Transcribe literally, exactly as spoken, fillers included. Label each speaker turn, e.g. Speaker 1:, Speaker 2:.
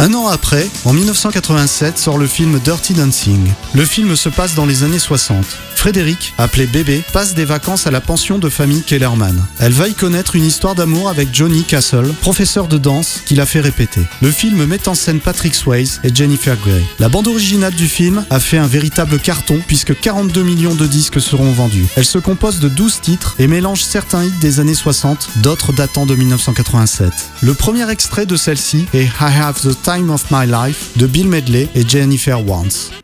Speaker 1: Un an après, en dix-neuf cent quatre-vingt-sept, sort le film Dirty Dancing. Le film se passe dans les années soixante. Frédéric, appelé Bébé, passe des vacances à la pension de famille Kellerman. Elle va y connaître une histoire d'amour avec Johnny Castle, professeur de danse qui la fait répéter. Le film met en scène Patrick Swayze et Jennifer Grey. La bande originale du film a fait un véritable carton puisque quarante-deux millions de disques seront vendus. Elle se compose de douze titres et mélange certains hits des années soixante, d'autres datant de dix-neuf cent quatre-vingt-sept. Le premier extrait de celle-ci est I Have the Time of My Life de Bill Medley et Jennifer Warnes.